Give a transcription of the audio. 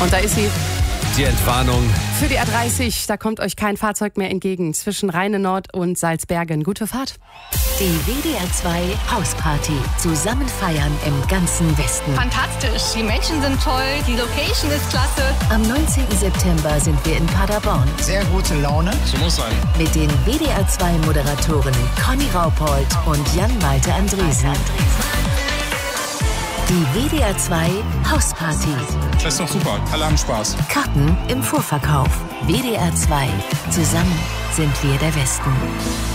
Und da ist sie. Die Entwarnung. Für die A30, da kommt euch kein Fahrzeug mehr entgegen. Zwischen Rheine Nord und Salzbergen. Gute Fahrt. Die WDR 2 Hausparty. Zusammen feiern im ganzen Westen. Fantastisch. Die Menschen sind toll, die Location ist klasse. Am 19. September sind wir in Paderborn. Sehr gute Laune. So muss sein. Mit den WDR 2 Moderatoren Conny Raupold und Jan-Malte Andresen. Die WDR 2 Hausparty. Das ist doch super. Alle haben Spaß. Karten im Vorverkauf. WDR 2. Zusammen sind wir der Westen.